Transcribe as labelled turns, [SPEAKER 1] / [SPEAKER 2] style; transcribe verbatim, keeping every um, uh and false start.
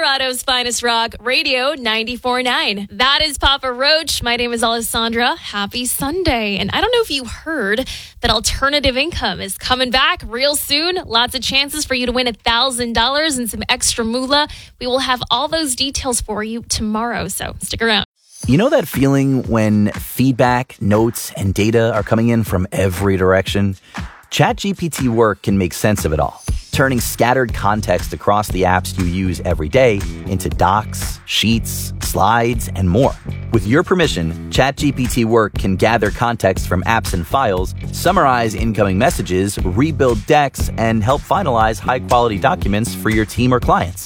[SPEAKER 1] Colorado's finest rock, Radio ninety-four point nine. That is Papa Roach. My name is Alessandra. Happy Sunday. And I don't know if you heard that alternative income is coming back real soon. Lots of chances for you to win one thousand dollars and some extra moolah. We will have all those details for you tomorrow, so stick around.
[SPEAKER 2] You know that feeling when feedback, notes, and data are coming in from every direction? ChatGPT Work can make sense of it all, turning scattered context across the apps you use every day into docs, sheets, slides, and more. With your permission, ChatGPT Work can gather context from apps and files, summarize incoming messages, rebuild decks, and help finalize high-quality documents for your team or clients.